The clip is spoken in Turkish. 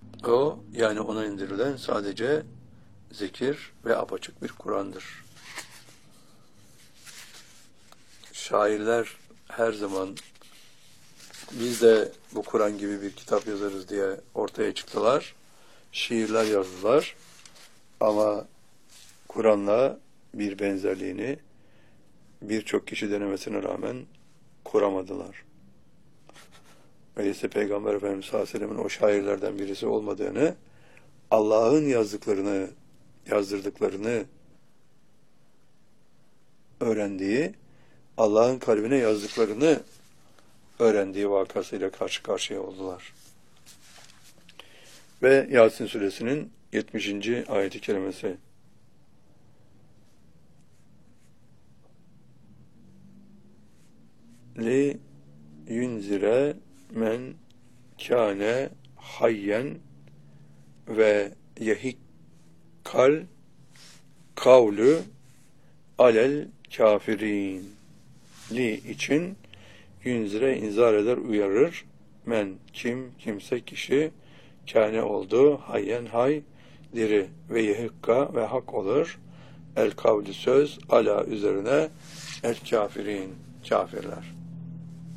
O, yani ona indirilen sadece zikir ve apaçık bir Kur'an'dır. Şairler her zaman biz de bu Kur'an gibi bir kitap yazarız diye ortaya çıktılar. Şiirler yazdılar. Ama Kur'an'la bir benzerliğini birçok kişi denemesine rağmen kuramadılar. Öyleyse Peygamber Efendimiz sallallahu aleyhi ve sellem'in o şairlerden birisi olmadığını, Allah'ın yazdırdıklarını öğrendiği, Allah'ın kalbine yazdıklarını öğrendiği vakasıyla karşı karşıya oldular. Ve Yasin suresinin 70. ayet-i kerimesi. Li yunzire men kâne hayyen ve yehikkal kavlu alel kafirin. Li için yunzire inzar eder, uyarır. Men kimse kişi kâne oldu, hayyen hay diri ve yehikka ve hak olur. El kavli söz ala üzerine el kafirin kafirler.